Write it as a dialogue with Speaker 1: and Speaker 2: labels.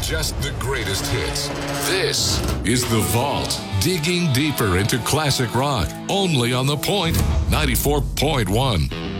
Speaker 1: just the greatest hits. This is The Vault, digging deeper into classic rock, only on The Point 94.1.